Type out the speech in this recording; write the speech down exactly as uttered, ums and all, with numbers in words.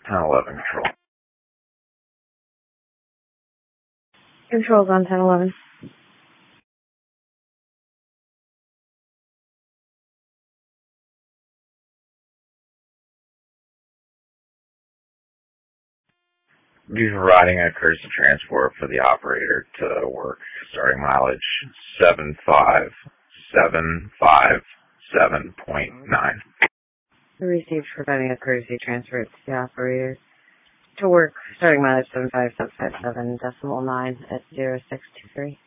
ten eleven control. Controls on ten eleven. Be providing a courtesy transport for the operator to work, starting mileage seven five seven five seven point nine. Received providing a courtesy transfer to the operator to work, starting mileage seven five seven five seven decimal nine at zero six two three.